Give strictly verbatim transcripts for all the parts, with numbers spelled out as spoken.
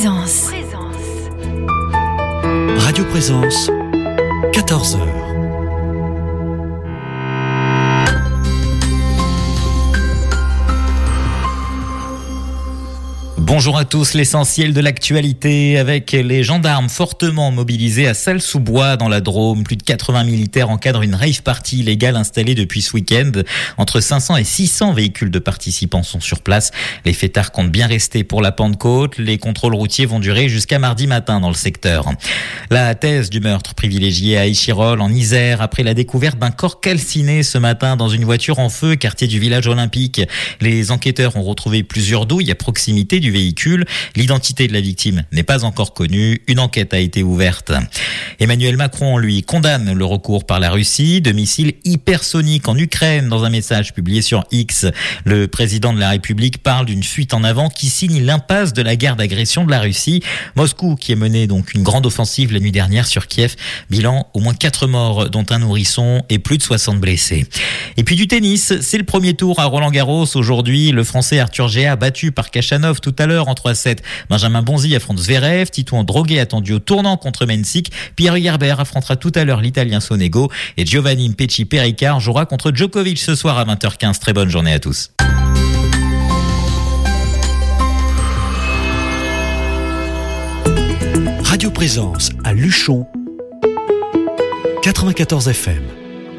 Présence. Radio Présence, quatorze heures. Bonjour à tous, l'essentiel de l'actualité avec les gendarmes fortement mobilisés à Salles-sous-Bois dans la Drôme. Plus de quatre-vingts militaires encadrent une rave party illégale installée depuis ce week-end. Entre cinq cents et six cents véhicules de participants sont sur place. Les fêtards comptent bien rester pour la Pentecôte. Les contrôles routiers vont durer jusqu'à mardi matin dans le secteur. La thèse du meurtre privilégié à Échirolles en Isère après la découverte d'un corps calciné ce matin dans une voiture en feu, quartier du village olympique. Les enquêteurs ont retrouvé plusieurs douilles à proximité du véhicule. L'identité de la victime n'est pas encore connue. Une enquête a été ouverte. Emmanuel Macron, lui, condamne le recours par la Russie de missiles hypersoniques en Ukraine. Dans un message publié sur X, le président de la République parle d'une fuite en avant qui signe l'impasse de la guerre d'agression de la Russie. Moscou qui a mené donc une grande offensive la nuit dernière sur Kiev. Bilan, au moins quatre morts, dont un nourrisson et plus de soixante blessés. Et puis du tennis, c'est le premier tour à Roland-Garros aujourd'hui. Le Français Arthur Géat battu par Khachanov tout à l'heure en trois sept. Benjamin Bonzi affronte Zverev. Titouan Droguet attendu au tournant contre Mensik. Pierre Herbert affrontera tout à l'heure l'Italien Sonego. Et Giovanni Mpecci Perricard jouera contre Djokovic ce soir à vingt heures quinze. Très bonne journée à tous. Radio Présence à Luchon, quatre-vingt-quatorze F M.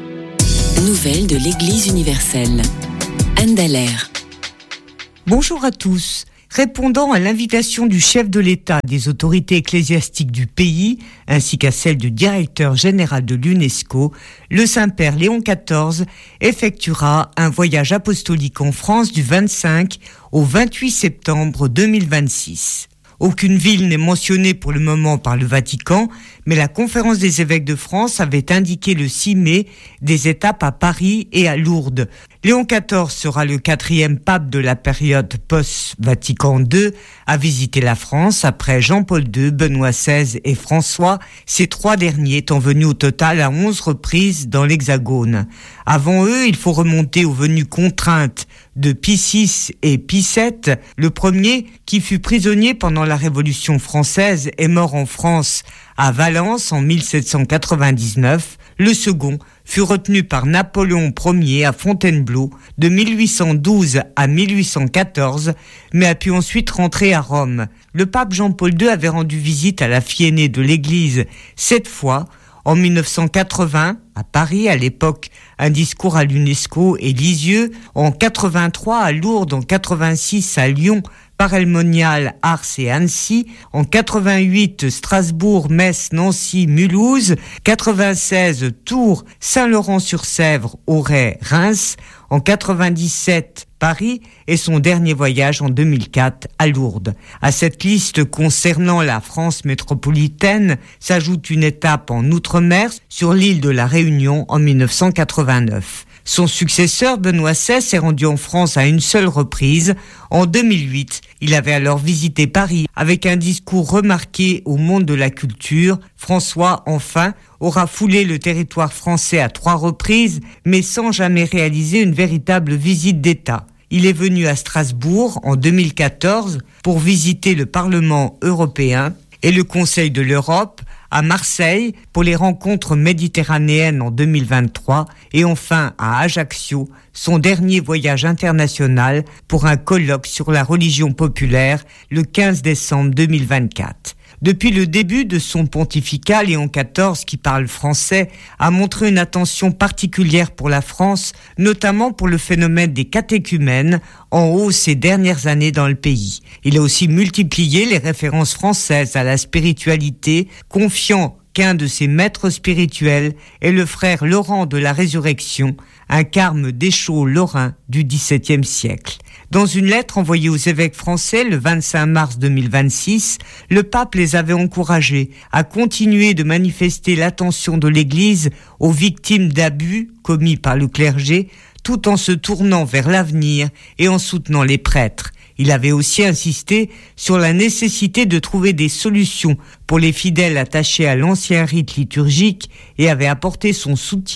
Nouvelles de l'Église universelle. Anne Dallaire. Bonjour à tous. Répondant à l'invitation du chef de l'État, des autorités ecclésiastiques du pays, ainsi qu'à celle du directeur général de l'UNESCO, le Saint-Père Léon quatorze effectuera un voyage apostolique en France du vingt-cinq au vingt-huit septembre deux mille vingt-six. Aucune ville n'est mentionnée pour le moment par le Vatican, mais la Conférence des évêques de France avait indiqué le six mai des étapes à Paris et à Lourdes. Léon quatorze sera le quatrième pape de la période post-Vatican deux à visiter la France après Jean-Paul deux, Benoît seize et François, ces trois derniers étant venus au total à onze reprises dans l'Hexagone. Avant eux, il faut remonter aux venues contraintes de Pie six et Pie sept, le premier qui fut prisonnier pendant la Révolution française est mort en France à Valence en mille sept cent quatre-vingt-dix-neuf. Le second fut retenu par Napoléon Ier à Fontainebleau de mille huit cent douze à mille huit cent quatorze, mais a pu ensuite rentrer à Rome. Le pape Jean-Paul deux avait rendu visite à la fille aînée de l'Église sept fois, en mille neuf cent quatre-vingts, à Paris, à l'époque, un discours à l'UNESCO et Lisieux, en quatre-vingt-trois à Lourdes, en quatre-vingt-six à Lyon, Paray-le-Monial, Ars et Annecy, en quatre-vingt-huit Strasbourg, Metz, Nancy, Mulhouse, quatre-vingt-seize Tours, Saint-Laurent-sur-Sèvre, Auray, Reims, en quatre-vingt-dix-sept Paris et son dernier voyage en deux mille quatre à Lourdes. À cette liste concernant la France métropolitaine s'ajoute une étape en Outre-mer sur l'île de la Réunion en mille neuf cent quatre-vingt-neuf. Son successeur, Benoît seize, s'est rendu en France à une seule reprise. En deux mille huit, il avait alors visité Paris avec un discours remarqué au monde de la culture. François, enfin, aura foulé le territoire français à trois reprises, mais sans jamais réaliser une véritable visite d'État. Il est venu à Strasbourg en deux mille quatorze pour visiter le Parlement européen et le Conseil de l'Europe, à Marseille pour les rencontres méditerranéennes en deux mille vingt-trois et enfin à Ajaccio, son dernier voyage international pour un colloque sur la religion populaire le quinze décembre deux mille vingt-quatre. Depuis le début de son pontificat, Léon quatorze, qui parle français, a montré une attention particulière pour la France, notamment pour le phénomène des catéchumènes, en hausse ces dernières années dans le pays. Il a aussi multiplié les références françaises à la spiritualité, confiant qu'un de ses maîtres spirituels est le frère Laurent de la Résurrection, un carme d'échaud lorrain du dix-septième siècle. Dans une lettre envoyée aux évêques français le vingt-cinq mars deux mille vingt-six, le pape les avait encouragés à continuer de manifester l'attention de l'Église aux victimes d'abus commis par le clergé, tout en se tournant vers l'avenir et en soutenant les prêtres. Il avait aussi insisté sur la nécessité de trouver des solutions pour les fidèles attachés à l'ancien rite liturgique et avait apporté son soutien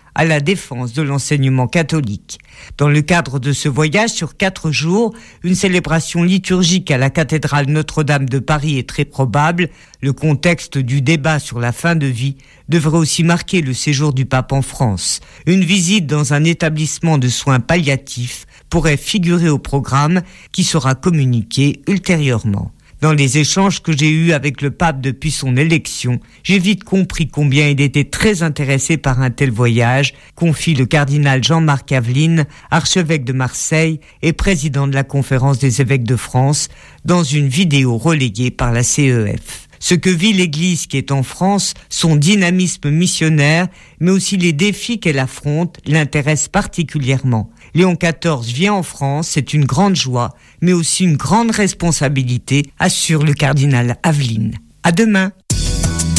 à la défense de l'enseignement catholique. Dans le cadre de ce voyage sur quatre jours, une célébration liturgique à la cathédrale Notre-Dame de Paris est très probable. Le contexte du débat sur la fin de vie devrait aussi marquer le séjour du pape en France. Une visite dans un établissement de soins palliatifs pourrait figurer au programme qui sera communiqué ultérieurement. Dans les échanges que j'ai eus avec le pape depuis son élection, j'ai vite compris combien il était très intéressé par un tel voyage, confie le cardinal Jean-Marc Aveline, archevêque de Marseille et président de la Conférence des évêques de France, dans une vidéo relayée par la C E F. Ce que vit l'Église qui est en France, son dynamisme missionnaire, mais aussi les défis qu'elle affronte, l'intéressent particulièrement. Léon quatorze vient en France, c'est une grande joie, mais aussi une grande responsabilité, assure le cardinal Aveline. À demain.